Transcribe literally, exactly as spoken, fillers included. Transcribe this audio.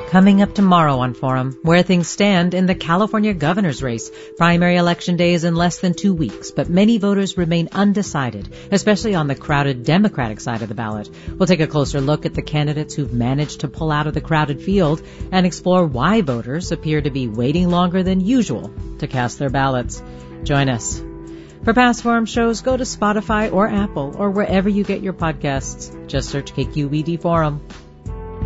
Coming up tomorrow on Forum, where things stand in the California governor's race. Primary election day is in less than two weeks, but many voters remain undecided, especially on the crowded Democratic side of the ballot. We'll take a closer look at the candidates who've managed to pull out of the crowded field and explore why voters appear to be waiting longer than usual to cast their ballots. Join us. For past Forum shows, go to Spotify or Apple or wherever you get your podcasts. Just search K Q E D Forum.